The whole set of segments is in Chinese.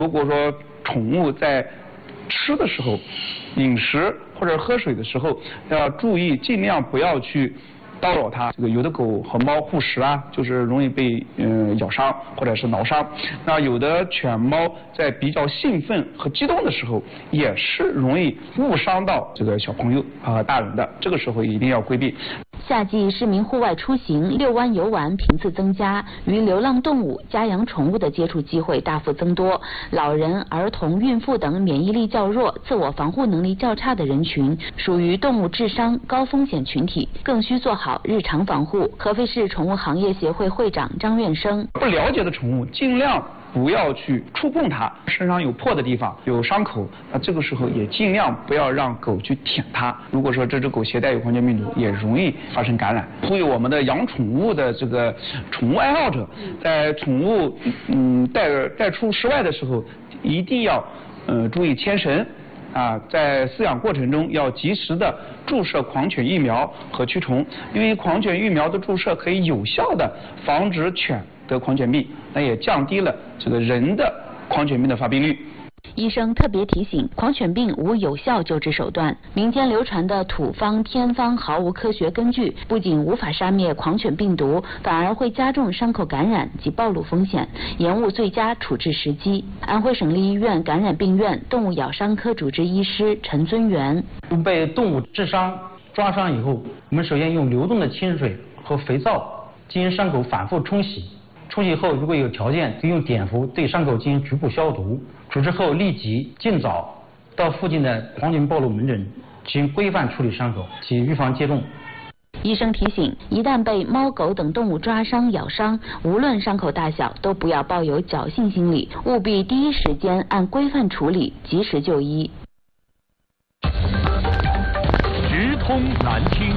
如果说宠物在吃的时候、饮食或者喝水的时候，要注意尽量不要去叨扰它。这个有的狗和猫护食啊，就是容易被咬伤或者是挠伤。那有的犬猫在比较兴奋和激动的时候，也是容易误伤到这个小朋友大人的。这个时候一定要规避。 夏季市民户外出行、遛弯游玩频次增加，与流浪动物、家养宠物的接触机会大幅增多。老人、儿童、孕妇等免疫力较弱、自我防护能力较差的人群，属于动物致伤高风险群体，更需做好日常防护。合肥市宠物行业协会会长张院生： 不了解的宠物，尽量不要去触碰它，身上有破的地方、有伤口，那这个时候也尽量不要让狗去舔它。如果说这只狗携带有狂犬病毒，也容易发生感染。呼吁我们的养宠物的这个宠物爱好者，在宠物带出室外的时候，一定要注意牵绳。在饲养过程中要及时的注射狂犬疫苗和驱虫，因为狂犬疫苗的注射可以有效的防止犬得狂犬病，那也降低了这个人的狂犬病的发病率。 医生特别提醒，狂犬病无有效救治手段，民间流传的土方、偏方毫无科学根据，不仅无法杀灭狂犬病毒，反而会加重伤口感染及暴露风险，延误最佳处置时机。安徽省立医院感染病院动物咬伤科主治医师陈尊元： 被动物致伤、抓伤以后，我们首先用流动的清水和肥皂进行伤口反复冲洗。冲洗后，如果有条件，就用碘伏对伤口进行局部消毒。处置后立即尽早到附近的狂犬暴露门诊进行规范处理伤口，及预防接种。 医生提醒，一旦被猫狗等动物抓伤、咬伤，无论伤口大小，都不要抱有侥幸心理，务必第一时间按规范处理，及时就医。 直通南京。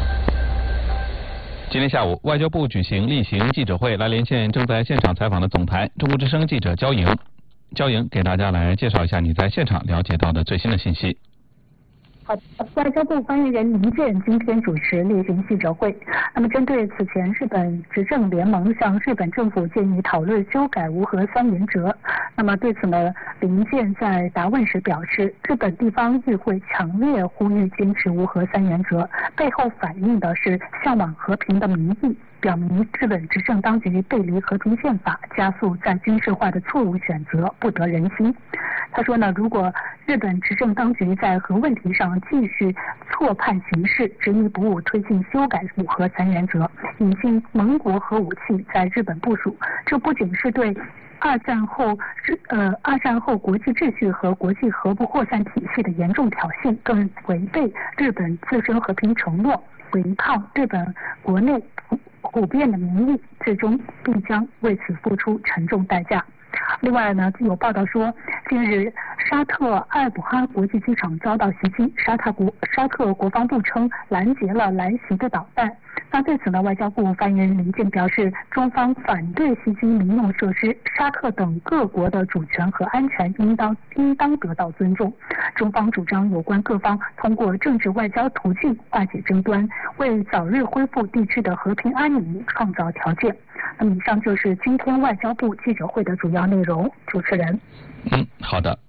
今天下午，外交部举行例行记者会，来连线正在现场采访的总台中国之声记者焦莹。焦莹给大家来介绍一下你在现场了解到的最新的信息。 好的，外交部发言人林健今天主持例行记者会。那么，针对此前日本执政联盟向日本政府建议讨论修改无核三原则，那么对此呢，林健在答问时表示，日本地方议会强烈呼吁坚持无核三原则，背后反映的是向往和平的民意，表明日本执政当局背离和平宪法，加速再军事化的错误选择，不得人心。他说呢，如果日本执政当局在核问题上继续错判形势，执迷不悟推进修改无核三原则，引进盟国核武器在日本部署，这不仅是对二战后国际秩序和国际核不扩散体系的严重挑衅，更违背日本自身和平承诺，违抗日本国内普遍的民意，最终必将为此付出沉重代价。另外呢，有报道说，近日沙特阿尔卜哈国际机场遭到袭击，沙特国防部称拦截了来袭的导弹。那对此呢，外交部发言人林健表示，中方反对袭击民用设施，沙特等各国的主权和安全应当得到尊重。中方主张有关各方通过政治外交途径化解争端，为早日恢复地区的和平安宁创造条件。那么以上就是今天外交部记者会的主要内容。主持人。 好的。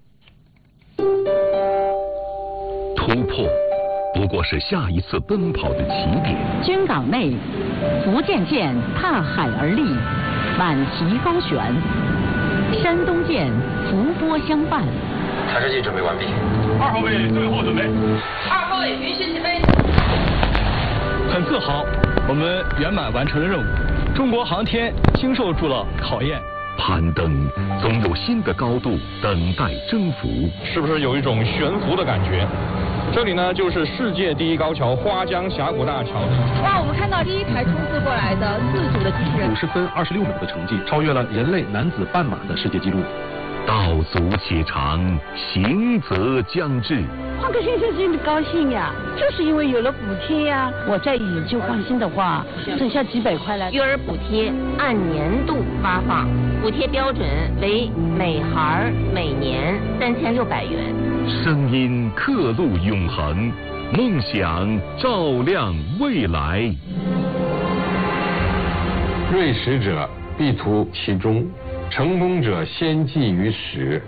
突破不过是下一次奔跑的起点。 军港内，福建舰踏海而立，满旗高悬；山东舰伏波相伴。 查试剂准备完毕。 2号位最后准备。 2号位允许起飞。 很自豪，我们圆满完成了任务。中国航天经受住了考验。 攀登总有新的高度等待征服， 是不是有一种悬浮的感觉？这里呢，就是世界第一高桥花江峡谷大桥。 哇，我们看到第一台冲刺过来的自主的机器人， 50分26秒的成绩，超越了人类男子半马的世界纪录。 道阻且长，行则将至。 换个新车真的高兴呀，就是因为有了补贴呀。我再研究换新的话，省下几百块来。 育儿补贴按年度发放，补贴标准为每孩每年3600元。 声音刻录永恒，梦想照亮未来。 锐实者必图其中，成功者先记于始。